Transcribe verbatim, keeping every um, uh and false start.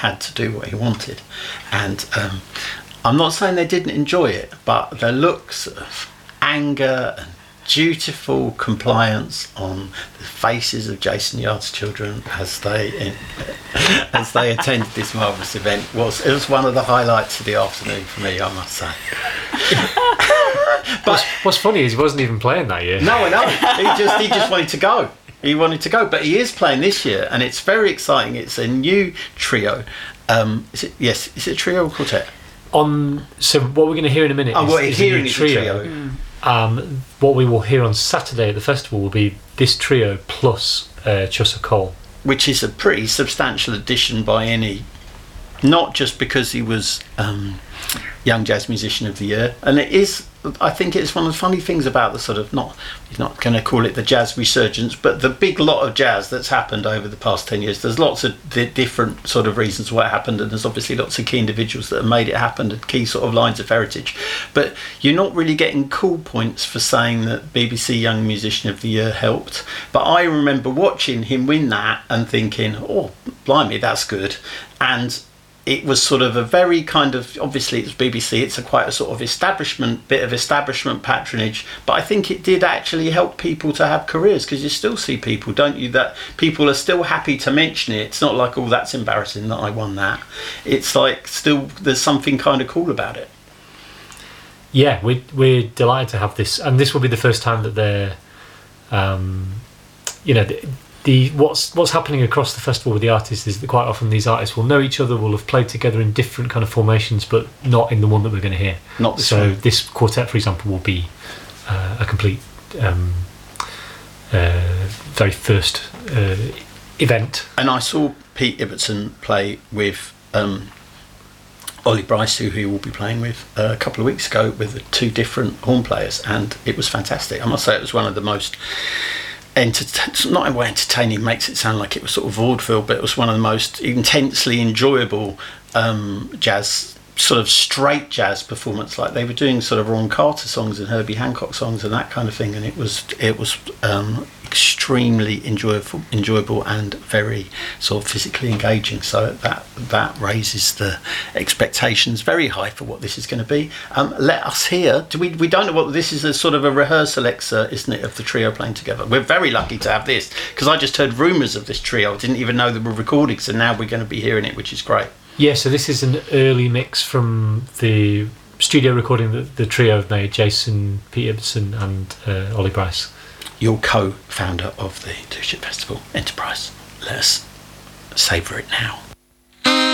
had to do what he wanted. And um, I'm not saying they didn't enjoy it, but the looks of anger and dutiful compliance on the faces of Jason Yard's children as they as they attended this marvellous event was it was one of the highlights of the afternoon for me, I must say. But what's, what's funny is he wasn't even playing that year. No, I know. He just he just wanted to go. He wanted to go, but he is playing this year, and it's very exciting. It's a new trio. Um, is it yes? Is it a trio or quartet? On so what we're going to hear in a minute. Oh, is, what is hearing a new is trio. a trio. Mm. Um, what we will hear on Saturday at the festival will be this trio plus uh, Chusser Cole, which is a pretty substantial addition by any. Not just because he was um, Young Jazz Musician of the Year, and it is. I think it's one of the funny things about the sort of not. He's not going to call it the jazz resurgence, but the big lot of jazz that's happened over the past ten years. There's lots of di- different sort of reasons why it happened, and there's obviously lots of key individuals that have made it happen and key sort of lines of heritage. But you're not really getting cool points for saying that B B C Young Musician of the Year helped. But I remember watching him win that and thinking, oh, blimey, that's good. And it was sort of a very kind of, obviously it's B B C, it's a quite a sort of establishment, bit of establishment patronage, but I think it did actually help people to have careers, because you still see people, don't you, that people are still happy to mention it. It's not like, oh, that's embarrassing that I won that. It's like, still, there's something kind of cool about it. Yeah, we're, we're delighted to have this, and this will be the first time that they're, um, you know, the, The what's what's happening across the festival with the artists is that quite often these artists will know each other, will have played together in different kind of formations, but not in the one that we're going to hear. Not this so one. This quartet, for example, will be uh, a complete, um, uh, very first uh, event. And I saw Pete Ibbotson play with um, Ollie Bryce, who he will be playing with uh, a couple of weeks ago, with the two different horn players, and it was fantastic. I must say it was one of the most Enter- not in a way entertaining makes it sound like it was sort of vaudeville, but it was one of the most intensely enjoyable um, jazz, sort of straight jazz performance. Like they were doing sort of Ron Carter songs and Herbie Hancock songs and that kind of thing, and it was it was um, extremely enjoyable, enjoyable and very sort of physically engaging. So that that raises the expectations very high for what this is going to be. Um, let us hear. Do we we don't know what this is. A sort of a rehearsal excerpt, isn't it, of the trio playing together? We're very lucky to have this, because I just heard rumours of this trio. I didn't even know there were recordings, and now we're going to be hearing it, which is great. Yeah, so this is an early mix from the studio recording that the trio have made, Jason, Pete Ibbotson and uh, Ollie Bryce. Your co-founder of the Two Ship Festival Enterprise. Let us savour it now.